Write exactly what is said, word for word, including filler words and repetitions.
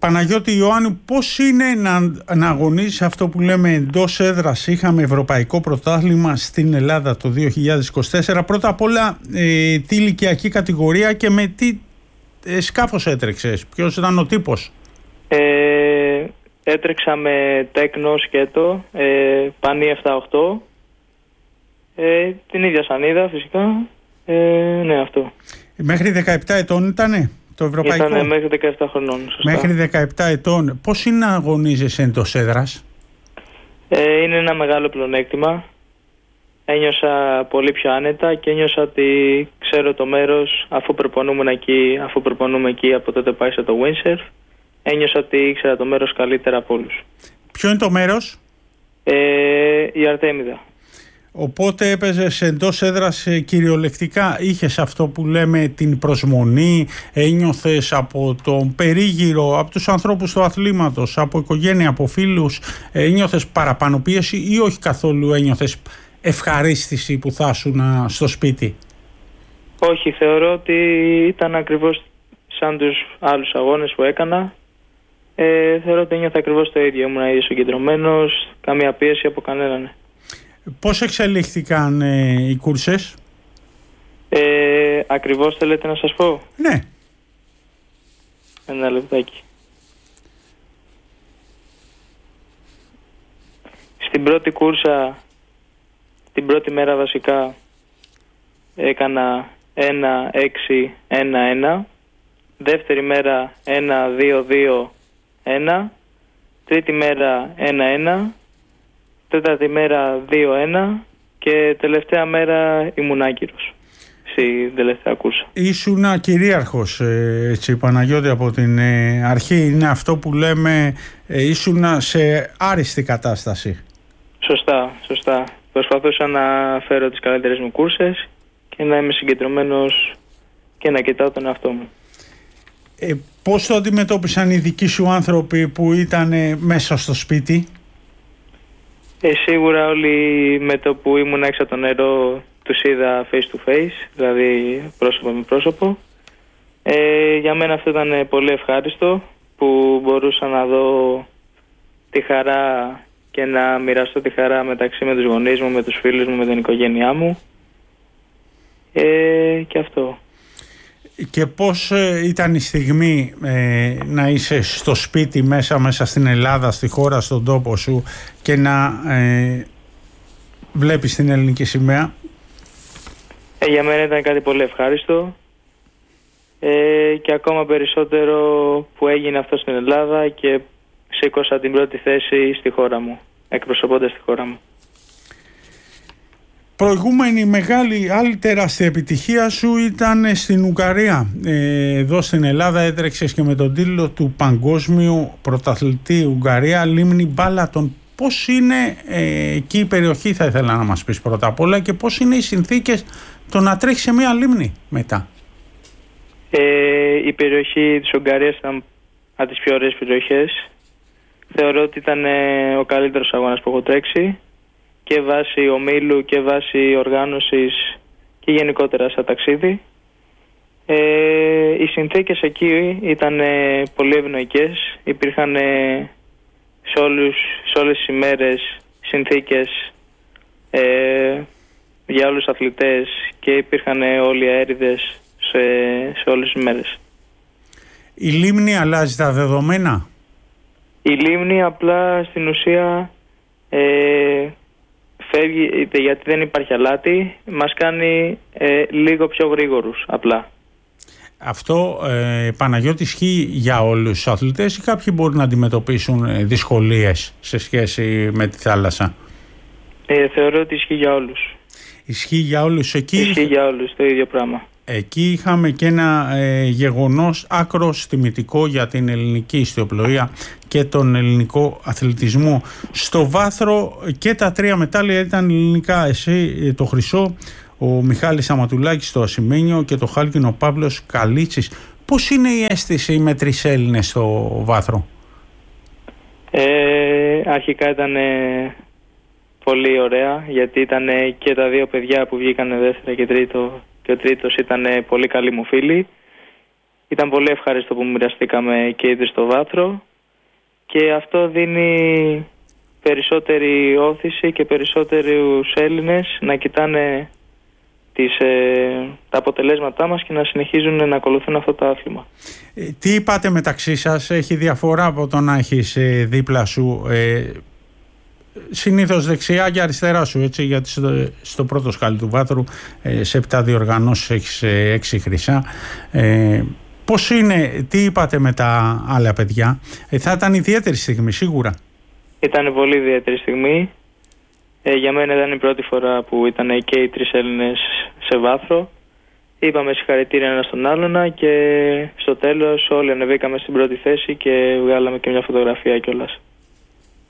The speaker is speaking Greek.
Παναγιώτη Ιωάννου, πώς είναι να, να αγωνίζεις αυτό που λέμε εντός έδρας? Είχαμε ευρωπαϊκό πρωτάθλημα στην Ελλάδα το δύο χιλιάδες είκοσι τέσσερα. Πρώτα απ' όλα, ε, τι ηλικιακή κατηγορία και με τι ε, σκάφος έτρεξες? Ποιος ήταν ο τύπος? Ε, έτρεξα με τέκνο σκέτο, ε, πανί επτά οκτώ, ε, την ίδια σανίδα φυσικά, ε, ναι αυτό. Μέχρι δεκαεπτά ετών ήτανε το ευρωπαϊκό? Ήτανε μέχρι δεκαεπτά χρονών, σωστά. Μέχρι δεκαεπτά ετών. Πώς είναι να αγωνίζεσαι εντός έδρας? Ε, είναι ένα μεγάλο πλεονέκτημα. Ένιωσα πολύ πιο άνετα και ένιωσα ότι ξέρω το μέρος, αφού προπονούμε εκεί, αφού προπονούμε εκεί από τότε πάει στο windsurf. Ένιωσα ότι ήξερα το μέρος καλύτερα από όλους. Ποιο είναι το μέρος? Ε, η Αρτέμιδα. Οπότε έπαιζες εντός έδρας ε, κυριολεκτικά, είχες αυτό που λέμε την προσμονή, ένιωθες από τον περίγυρο, από τους ανθρώπους του αθλήματος, από οικογένεια, από φίλους, ε, ένιωθες παραπάνω πίεση ή όχι καθόλου ένιωθες ευχαρίστηση που θα ήσουν στο σπίτι? Όχι, θεωρώ ότι ήταν ακριβώς σαν τους άλλους αγώνες που έκανα. Ε, θεωρώ ότι ένιωθα ακριβώς το ίδιο. Ήμουν ίδιος συγκεντρωμένος, καμία πίεση από κανέναν. Πώς εξελίχθηκαν ε, οι κούρσες? Ε, ακριβώς θέλετε να σας πω? Ναι. Ένα λεπτάκι. Στην πρώτη κούρσα, την πρώτη μέρα βασικά, έκανα ένα έξι ένα ένα. Δεύτερη μέρα ένα δύο δύο ένα. Τρίτη μέρα ένα ένα. Τέταρτη μέρα δύο ένα. Και τελευταία μέρα ήμουν άκυρος στην τελευταία κούρσα. Ήσουνα κυρίαρχος, ε, έτσι, Παναγιώτη, από την ε, αρχή. Είναι αυτό που λέμε, ε, ήσουνα σε άριστη κατάσταση. Σωστά, σωστά. Προσπαθούσα να φέρω τις καλύτερες μου κούρσες και να είμαι συγκεντρωμένος και να κοιτάω τον εαυτό μου. Ε, πώς το αντιμετώπισαν οι δικοί σου άνθρωποι που ήταν ε, μέσα στο σπίτι? Ε, σίγουρα όλοι με το που ήμουν έξω από το νερό τους είδα face to face, δηλαδή πρόσωπο με πρόσωπο. Ε, για μένα αυτό ήταν πολύ ευχάριστο που μπορούσα να δω τη χαρά και να μοιραστώ τη χαρά μεταξύ με τους γονείς μου, με τους φίλους μου, με την οικογένειά μου. Ε, και αυτό. Και πώς ε, ήταν η στιγμή ε, να είσαι στο σπίτι μέσα, μέσα στην Ελλάδα, στη χώρα, στον τόπο σου και να ε, βλέπεις την ελληνική σημαία? Ε, για μένα ήταν κάτι πολύ ευχάριστο ε, και ακόμα περισσότερο που έγινε αυτό στην Ελλάδα και σήκωσα την πρώτη θέση στη χώρα μου, εκπροσωπώντας τη χώρα μου. Προηγούμενη μεγάλη, άλλη τεράστια επιτυχία σου ήταν στην Ουγγαρία. Ε, εδώ στην Ελλάδα έτρεξες και με τον τίτλο του Παγκόσμιου Πρωταθλητή Ουγγαρία Λίμνη Μπάλατον. Πώς είναι ε, εκεί η περιοχή, θα ήθελα να μας πεις πρώτα απ' όλα, και πώς είναι οι συνθήκες το να τρέχεις σε μια λίμνη μετά? Ε, η περιοχή της Ουγγαρίας ήταν από τις πιο ωραίες περιοχές. Θεωρώ ότι ήταν ε, ο καλύτερος αγώνας που έχω τρέξει και βάσει ομίλου και βάσει οργάνωσης και γενικότερα σαν ταξίδι. Ε, οι συνθήκες εκεί ήταν ε, πολύ ευνοϊκές. Υπήρχαν ε, σε, όλους, σε όλες τις ημέρες συνθήκες ε, για όλους τους αθλητές και υπήρχαν ε, όλοι οι αέριδες σε, σε όλες τις ημέρες. Η λίμνη αλλάζει τα δεδομένα? Η λίμνη απλά στην ουσία ε, φεύγει, γιατί δεν υπάρχει αλάτι, μας κάνει ε, λίγο πιο γρήγορους απλά. Αυτό, ε, Παναγιώτη, ισχύει για όλους τους αθλητές ή κάποιοι μπορούν να αντιμετωπίσουν ε, δυσκολίες σε σχέση με τη θάλασσα? Ε, θεωρώ ότι ισχύει για όλους. Ισχύει για όλους εκεί? Ισχύει για όλους το ίδιο πράγμα. Εκεί είχαμε και ένα ε, γεγονός άκρος τιμητικό για την ελληνική ιστιοπλοεία και τον ελληνικό αθλητισμό. Στο βάθρο και τα τρία μετάλλια ήταν ελληνικά. Εσύ το χρυσό, ο Μιχάλης Αματουλάκης το ασημένιο και το χάλκινο Παύλος Καλίτσης. Πώς είναι η αίσθηση με τρεις Έλληνες στο βάθρο? Ε, αρχικά ήταν ε, πολύ ωραία, γιατί ήταν ε, και τα δύο παιδιά που βγήκαν δεύτερα και τρίτο, και ο τρίτος ήταν ε, πολύ καλοί μου φίλοι. ήταν πολύ ευχάριστο που μοιραστήκαμε και ήδη στο βάθρο και αυτό δίνει περισσότερη όθηση και περισσότερους Έλληνες να κοιτάνε τις, ε, τα αποτελέσματά μας και να συνεχίζουν να ακολουθούν αυτό το άθλημα. Ε, τι είπατε μεταξύ σας? Έχει διαφορά από το να έχεις ε, δίπλα σου ε, συνήθως δεξιά και αριστερά σου, έτσι, γιατί στο, στο πρώτο σκάλι του βάθρου ε, σε επτά διοργανώσεις έχεις ε, έξι χρυσά. Ε, πώς είναι, τι είπατε με τα άλλα παιδιά? Ε, θα ήταν ιδιαίτερη στιγμή σίγουρα. Ήταν πολύ ιδιαίτερη στιγμή. Ε, για μένα ήταν η πρώτη φορά που ήταν και οι τρεις Έλληνες σε βάθρο. Είπαμε συγχαρητήρια ένα στον άλλον και στο τέλος όλοι ανεβήκαμε στην πρώτη θέση και βγάλαμε και μια φωτογραφία κιόλας.